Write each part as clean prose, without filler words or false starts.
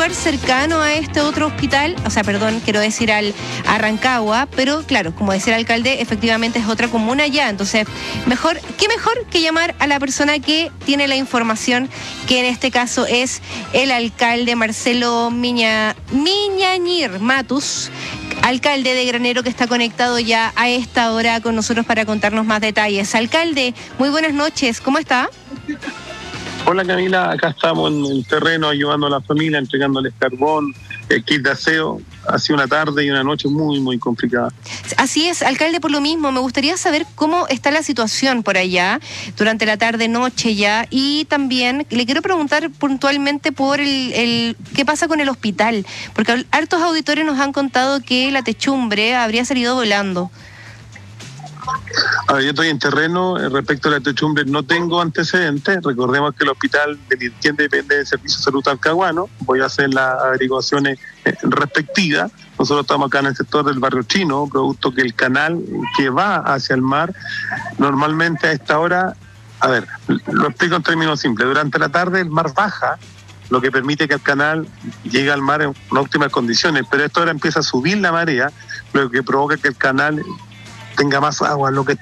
lugar cercano a este otro hospital? O sea, perdón, quiero decir a Rancagua, pero claro, como decía el alcalde, efectivamente es otra comuna ya, entonces qué mejor que llamar a la persona que tiene la información, que en este caso es el alcalde Marcelo Miñañir Matus, alcalde de Granero, que está conectado ya a esta hora con nosotros para contarnos más detalles. Alcalde, muy buenas noches, ¿cómo está? Hola Camila, acá estamos en el terreno ayudando a la familia, entregándoles carbón, kit de aseo. Ha sido una tarde y una noche muy, muy complicada. Así es, alcalde, por lo mismo, me gustaría saber cómo está la situación por allá, durante la tarde, noche ya, y también le quiero preguntar puntualmente por el qué pasa con el hospital, porque hartos auditores nos han contado que la techumbre habría salido volando. A ver, yo estoy en terreno, respecto a la techumbre no tengo antecedentes. Recordemos que el hospital de Lirquén depende del Servicio de Salud Talcahuano. Voy a hacer las averiguaciones respectivas. Nosotros estamos acá en el sector del barrio chino, producto que el canal que va hacia el mar, normalmente a esta hora, a ver, lo explico en términos simples, durante la tarde el mar baja, lo que permite que el canal llegue al mar en óptimas condiciones, pero a esta hora empieza a subir la marea, lo que provoca que el canal tenga más agua, lo que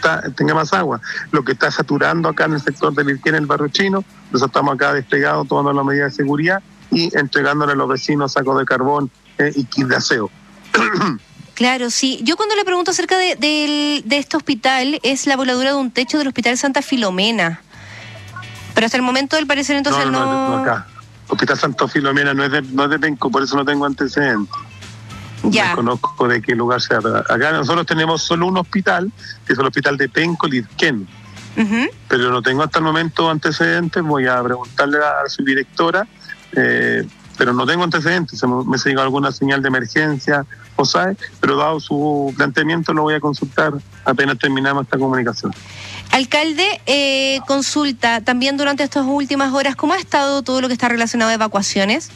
está saturando acá en el sector del Lirquén, en el barrio chino. Nosotros estamos acá desplegados tomando las medidas de seguridad y entregándole a los vecinos sacos de carbón y kit de aseo. Claro, sí. Yo cuando le pregunto acerca de este hospital, es la voladura de un techo del Hospital Santa Filomena. Pero hasta el momento, al parecer, entonces no acá. Hospital Santa Filomena no es de Penco, por eso no tengo antecedentes. Ya. Desconozco de qué lugar sea. Acá nosotros tenemos solo un hospital, que es el hospital de Penco, Lirquén. Pero no tengo hasta el momento antecedentes. Voy a preguntarle a su directora, pero no tengo antecedentes. Me ha llegado alguna señal de emergencia, o sabe, pero dado su planteamiento lo voy a consultar apenas terminamos esta comunicación. Alcalde, consulta, también durante estas últimas horas, ¿cómo ha estado todo lo que está relacionado a evacuaciones?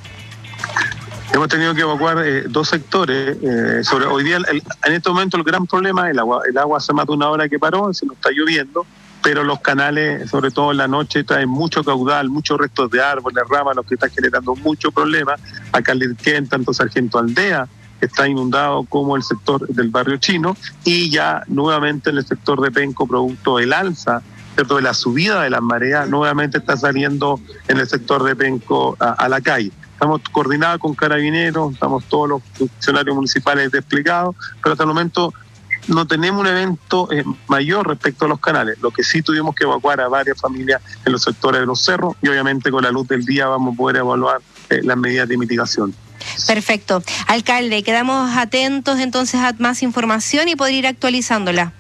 Hemos tenido que evacuar dos sectores. Hoy día, en este momento, el gran problema es el agua. El agua hace más de una hora que paró, se nos está lloviendo, pero los canales, sobre todo en la noche, traen mucho caudal, muchos restos de árboles, ramas, lo que está generando mucho problema. Acá en Lirquén, tanto Sargento Aldea está inundado como el sector del barrio chino, y ya nuevamente en el sector de Penco, producto del alza, ¿cierto?, de la subida de las mareas, nuevamente está saliendo en el sector de Penco a la calle. Estamos coordinados con Carabineros, estamos todos los funcionarios municipales desplegados, pero hasta el momento no tenemos un evento mayor respecto a los canales. Lo que sí tuvimos que evacuar a varias familias en los sectores de los cerros, y obviamente con la luz del día vamos a poder evaluar las medidas de mitigación. Perfecto. Alcalde, quedamos atentos entonces a más información y poder ir actualizándola.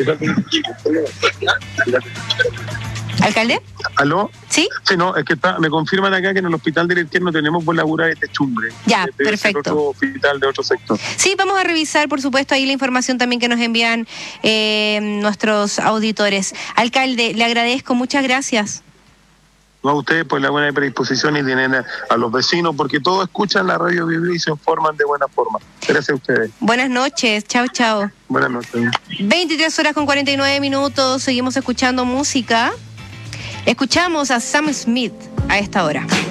¿Alcalde? ¿Aló? ¿Sí? Sí, no, es que me confirman acá que en el hospital de Lirquén no tenemos voladura de techumbre. Ya, perfecto. Otro hospital de otro sector. Sí, vamos a revisar, por supuesto, ahí la información también que nos envían nuestros auditores. Alcalde, le agradezco, muchas gracias. No a ustedes por la buena predisposición y tienen a los vecinos, porque todos escuchan la radio Viví y se informan de buena forma. Gracias a ustedes. Buenas noches, chao, chao. Buenas noches. 23:49, seguimos escuchando música. Escuchamos a Sam Smith a esta hora.